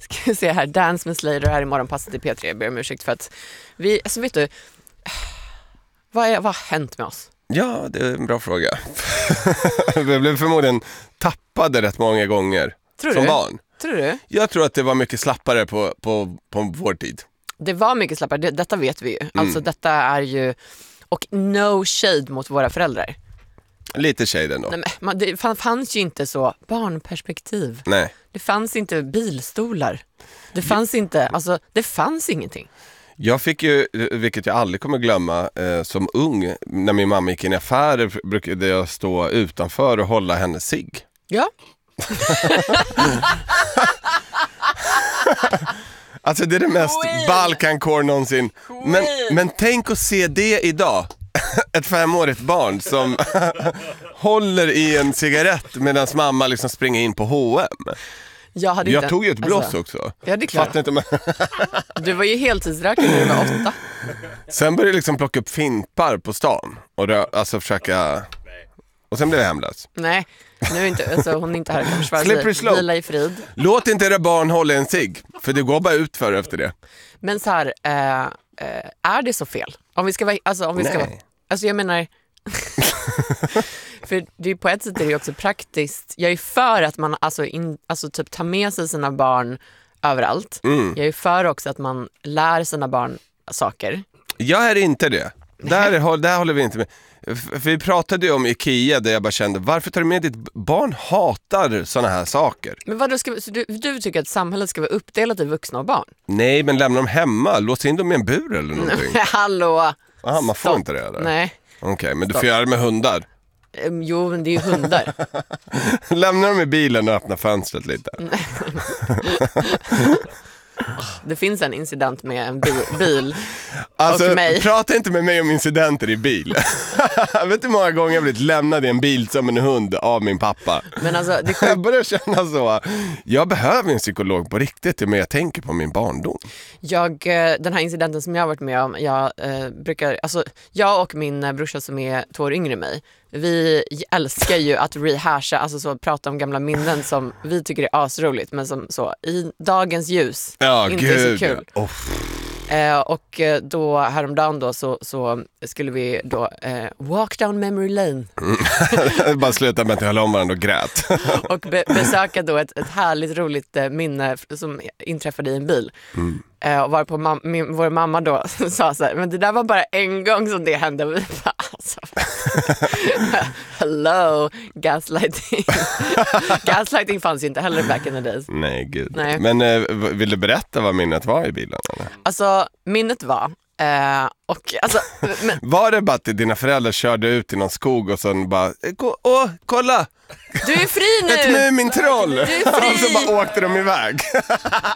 Ska vi se här, Dance med Slater här i morgonpasset i P3. Jag ber om ursäkt för att vi, alltså vet du, vad har hänt med oss? Ja, det är en bra fråga. Vi blev förmodligen tappade rätt många gånger som barn. Tror du? Jag tror att det var mycket slappare på vår tid. Det var mycket slappare, detta vet vi ju. Alltså detta är ju, och no shade mot våra föräldrar. Lite shade ändå. Nej, men det fanns ju inte så barnperspektiv. Nej. Det fanns inte bilstolar. Det fanns inte, alltså det fanns ingenting. Jag fick ju, vilket jag aldrig kommer glömma, som ung, när min mamma gick in i affärer brukade jag stå utanför och hålla henne cigg. Ja. Alltså det är det mest Balkankår någonsin. Men tänk att se det idag. Ett 5-årigt barn som håller i en cigarett medan mamma liksom springer in på H&M. Jag tog ju ett blås också. Ja, det är klart. Inte, men... Du var ju heltidsrökare när du var 8. Sen började jag liksom plocka upp fimpar på stan och alltså försöka... Och sen blev jag hemlös. Nej, nu är inte, alltså, hon är inte här att försvara sig. Vila i frid. Låt inte era barn hålla en cigg, för det går bara ut för efter det. Men så här, är det så fel? Om vi ska vara, alltså jag menar... För det är, på ett sätt är det också praktiskt. Jag är för att man alltså typ tar med sig sina barn överallt. Jag är för också att man lär sina barn saker. Jag är inte det. Där håller vi inte med. För vi pratade ju om Ikea där jag bara kände, varför tar du med ditt barn hatar såna här saker? Men vadå, du tycker att samhället ska vara uppdelat i vuxna och barn? Nej, men lämna dem hemma. Lås in dem i en bur eller någonting. Hallå! Aha, man får inte det eller? Nej. Okej, men du får göra det med hundar. Jo, men det är ju hundar. Lämna dem i bilen och öppna fönstret lite. Det finns en incident med en bil alltså, och mig. Prata inte med mig om incidenter i bil. Jag vet hur många gånger jag blivit lämnad i en bil som en hund av min pappa. Men alltså, jag börjar känna så. Jag behöver en psykolog på riktigt, men jag tänker på min barndom. Den här incidenten som jag har varit med om, jag och min brorsa som är 2 år yngre än mig, vi älskar ju att rehasha, alltså så prata om gamla minnen som vi tycker är asroligt, men som så i dagens ljus inte är så kul. Och då häromdagen då så skulle vi då walk down memory lane. Bara sluta med att jag höll om varandra och grät. Och besöka då ett härligt roligt minne som inträffade i en bil. Och varpå vår mamma då sa så här, men det där var bara en gång som det hände. Och vi bara, alltså, hello, gaslighting. Gaslighting fanns ju inte heller back in the days. Nej, gud. Nej. Men vill du berätta vad minnet var i bilen? Eller? Alltså, minnet var... var det bara att dina föräldrar körde ut i någon skog och sen bara, kolla! Du är fri nu! Ett Mumintroll! Du är fri! Och så bara åkte de iväg.